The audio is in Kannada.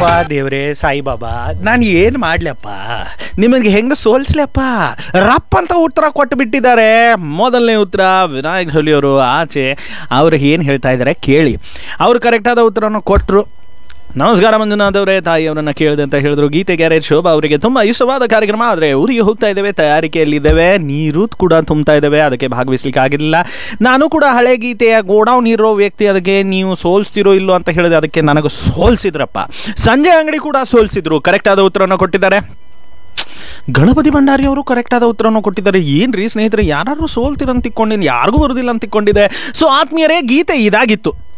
ಯಪ್ಪ ದೇವ್ರೆ ಸಾಯಿಬಾಬಾ, ನಾನು ಏನು ಮಾಡ್ಲಪ್ಪ, ನಿಮಗೆ ಹೆಂಗೆ ಸೋಲ್ಸ್ಲಪ್ಪ? ರಪ್ಪ ಅಂತ ಉತ್ತರ ಕೊಟ್ಟು ಬಿಟ್ಟಿದ್ದಾರೆ. ಮೊದಲನೇ ಉತ್ತರ ವಿನಾಯಕ್ ಹಳ್ಳಿಯವರು ಆಚೆ. ಅವ್ರು ಏನು ಹೇಳ್ತಾ ಇದ್ದಾರೆ ಕೇಳಿ. ಅವರು ಕರೆಕ್ಟಾದ ಉತ್ತರವನ್ನು ಕೊಟ್ಟರು. ನಮಸ್ಕಾರ ಮಂಜುನಾಥ್ ಅವರೇ, ತಾಯಿಯವರನ್ನು ಕೇಳಿದೆ ಅಂತ ಹೇಳಿದ್ರು. ಗೀತೆ ಗ್ಯಾರೇಜ್ ಶೋಭಾ ಅವರಿಗೆ ತುಂಬ ಇಷ್ಟವಾದ ಕಾರ್ಯಕ್ರಮ, ಆದರೆ ಊರಿಗೆ ಹೋಗ್ತಾ ಇದ್ದೇವೆ, ತಯಾರಿಕೆಯಲ್ಲಿದ್ದೇವೆ, ನೀರು ಕೂಡ ತುಂಬ್ತಾ ಇದ್ದೇವೆ, ಅದಕ್ಕೆ ಭಾಗವಹಿಸ್ಲಿಕ್ಕೆ ಆಗಿರಲಿಲ್ಲ. ನಾನು ಕೂಡ ಹಳೆ ಗೀತೆಯ ಗೋಡೌನ್ ಇರೋ ವ್ಯಕ್ತಿ, ಅದಕ್ಕೆ ನೀವು ಸೋಲ್ಸ್ತಿರೋ ಇಲ್ಲೋ ಅಂತ ಹೇಳಿದೆ, ಅದಕ್ಕೆ ನನಗೆ ಸೋಲ್ಸಿದ್ರಪ್ಪ. ಸಂಜೆ ಅಂಗಡಿ ಕೂಡ ಸೋಲ್ಸಿದ್ರು. ಕರೆಕ್ಟಾದ ಉತ್ತರವನ್ನು ಕೊಟ್ಟಿದ್ದಾರೆ. ಗಣಪತಿ ಭಂಡಾರಿ ಅವರು ಕರೆಕ್ಟಾದ ಉತ್ತರವನ್ನು ಕೊಟ್ಟಿದ್ದಾರೆ. ಏನ್ರಿ ಸ್ನೇಹಿತರೆ, ಯಾರು ಸೋಲ್ತಿರಂತ ತಿಕ್ಕೊಂಡಿನಿ, ಯಾರಿಗೂ ಬರೋದಿಲ್ಲ ಅಂತ ತಿಕ್ಕೊಂಡಿದೆ. ಸೊ ಆತ್ಮೀಯರೇ, ಗೀತೆ ಇದಾಗಿತ್ತು.